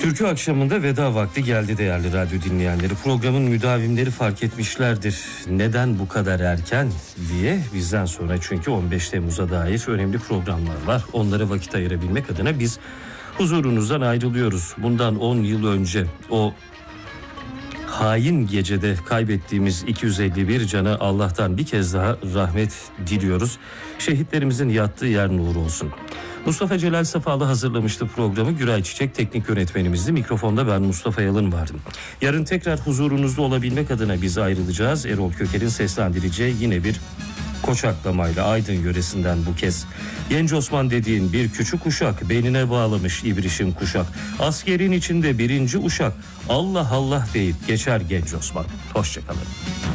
Türkü akşamında veda vakti geldi değerli radyo dinleyenleri. Programın müdavimleri fark etmişlerdir. Neden bu kadar erken diye, bizden sonra çünkü 15 Temmuz'a dair önemli programlar var. Onlara vakit ayırabilmek adına biz huzurunuzdan ayrılıyoruz. Bundan 10 yıl önce o hain gecede kaybettiğimiz 251 cana Allah'tan bir kez daha rahmet diliyoruz. Şehitlerimizin yattığı yer nur olsun. Mustafa Celal Safalı hazırlamıştı programı. Güray Çiçek teknik yönetmenimizdi. Mikrofonda ben Mustafa Yalın vardım. Yarın tekrar huzurunuzda olabilmek adına biz ayrılacağız. Erol Köker'in seslendireceği yine bir koçaklamayla Aydın yöresinden bu kez. Genç Osman dediğin bir küçük uşak, beynine bağlamış ibrişim kuşak. Askerin içinde birinci uşak, Allah Allah deyip geçer Genç Osman. Hoşçakalın.